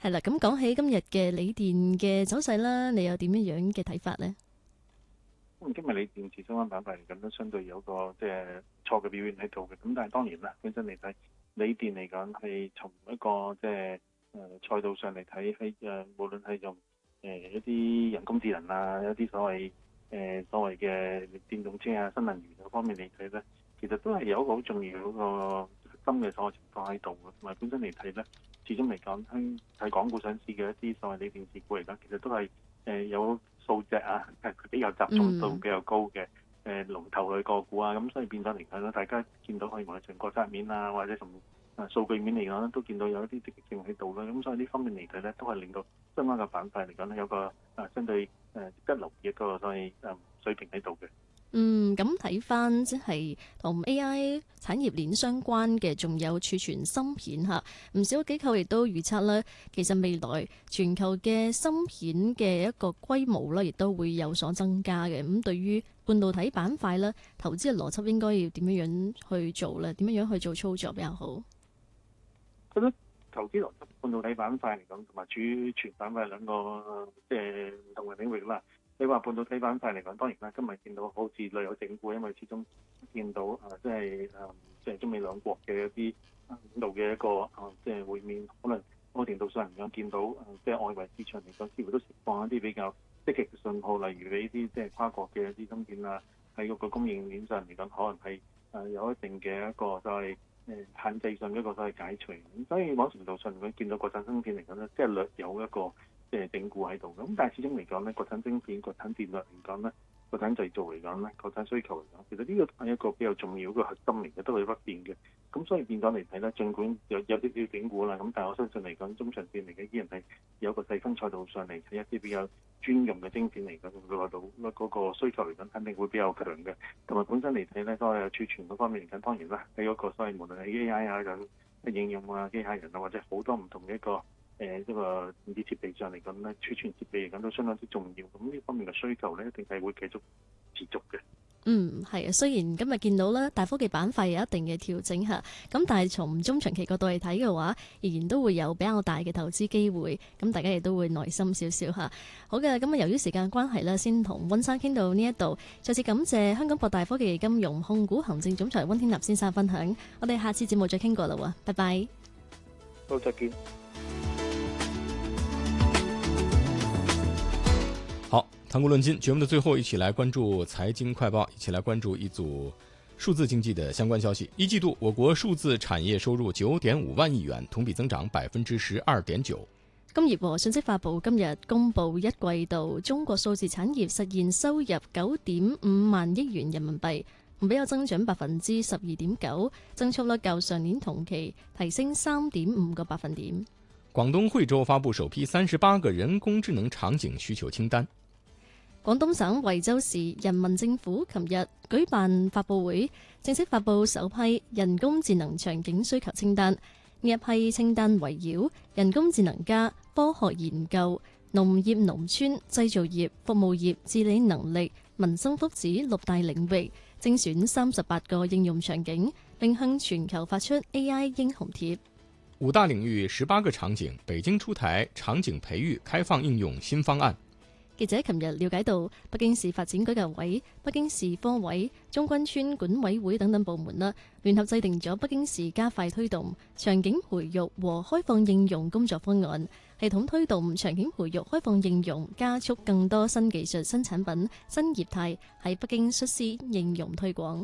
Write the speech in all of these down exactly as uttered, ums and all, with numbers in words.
係啦，咁講起今日嘅鋰電嘅走勢啦，你有點樣樣嘅睇法呢？ 咁今日鋰電池相關板塊嚟緊都相對有個即係錯嘅表現喺度嘅。咁但係當然啦，本身嚟睇鋰電嚟講係從一個即係誒賽道上嚟睇，喺誒無論係用誒一啲人工智能啊，一啲所謂誒、呃、所謂嘅電動車啊、新能源嗰方面嚟睇咧，其實都係有一個好重要嗰個核心嘅所謂情況喺度嘅。同埋本身嚟睇咧，始終嚟講喺喺港股上市嘅一啲所謂鋰電池股嚟講，其實都係誒、呃、有數隻啊，係比較集中度比較高嘅誒龍頭類個股啊，咁所以變咗嚟講咧，大家見到可以無論從國策面啊，或者從啊數據面嚟講咧，都見到有一啲積極性喺度啦。咁所以呢方面嚟睇咧，都係令到相關嘅板塊嚟講咧，有個啊相對誒值得留意一個所謂誒水平喺度嘅。 嗯，咁睇翻即係同 A I 產業鏈相關嘅，仲有儲存芯片嚇。唔少機構亦都預測咧，其實未來全球嘅芯片嘅一個規模咧，亦都會有所增加嘅。咁對於半導體板塊咧，投資嘅邏輯應該要點樣樣去做咧？點樣樣去做操作比較好？ 覺得投資邏輯半導體板塊嚟講，同埋儲存板塊兩個即係唔同嘅領域啦。你話半導體板塊嚟講，當然啦，今日見到好似略有整固，因為始終見到啊，即係誒，即係中美兩國嘅一啲領導嘅一個啊，即係會面，可能某程度上嚟講見到誒，即係外圍市場嚟講，似乎都釋放一啲比較積極嘅信號，例如呢啲即係跨國嘅一啲芯片啊，喺嗰個供應鏈上嚟講，可能係誒有一定嘅一個就係誒限制上一個所謂解除。咁所以某程度上，佢見到國產芯片嚟講咧，即係略有一個即係整固喺度。咁但係始終嚟講咧，國產晶片、國產電略嚟講咧，國產製造嚟講咧，國產需求嚟講，其實呢個係一個比較重要嘅核心嚟嘅，都係不變嘅。咁所以變咗嚟睇咧，儘管有有啲啲整固啦，咁但係我相信嚟講，中長線嚟嘅依然係有一個細分賽道上嚟睇一啲比較專用嘅晶片嚟講，佢話到嗰個需求嚟講，肯定會比較強嘅。同埋本身嚟睇咧，所謂儲存嗰方面嚟講，當然啦，喺嗰個所謂無論係 A I 啊、咁應用啊、機械人啊，或者好多唔同嘅一個。誒呢個電子設備上嚟講咧，儲存設備嚟講都相當之重要。咁呢方面嘅需求咧，一定係會繼續持續嘅。 嗯，係啊。雖然今日見到咧大科技板塊有一定嘅調整嚇，咁但係從中長期角度嚟睇嘅話，仍然都會有比較大嘅投資機會。咁大家亦都會耐心少少嚇。好嘅，咁啊由於時間關係咧，先同溫生傾到呢一度。再次感謝香港博大科技金融控股行政總裁溫天納先生分享。我哋下次節目再傾過啦喎，拜拜。 好，再見。 好，谈股论金节目的最后，一起来关注财经快报，一起来关注一组数字经济的相关消息。一季度，我国数字产业收入九點五萬億元，同比增長百分之十二點九。 金業和信息發布今日公布一季度中國數字產業實現收入九點五萬億元人民幣，同比有增長百分之十二點九，增速率較上年同期提升三點五個百分點。 廣東惠州發布首批三十八個人工智能場景需求清單。 廣東省惠州市人民政府琴日舉辦發佈會，正式發佈首批人工智能場景需求清單。呢一批清單圍繞人工智能加科學研究、農業農村、製造業、服務業、治理能力、民生福祉六大領域，精選三十八個應用場景，並向全球發出 A I 英雄帖。 五大領域十八個場景，北京出台場景培育開放應用新方案。 記者琴日了解到，北京市發展改革委、北京市科委、中關村管委會等等部門啦，聯合制定咗北京市加快推動場景培育和開放應用工作方案，系統推動場景培育開放應用，加速更多新技術、新產品、新業態喺北京率先應用推廣。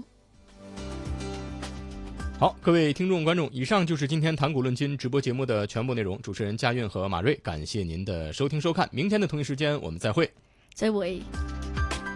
好，各位聽眾觀眾，以上就是今天談股論金直播節目的全部內容。主持人嘉韻和馬瑞，感謝您的收聽收看。明天的同一時間，我們再會。 再會。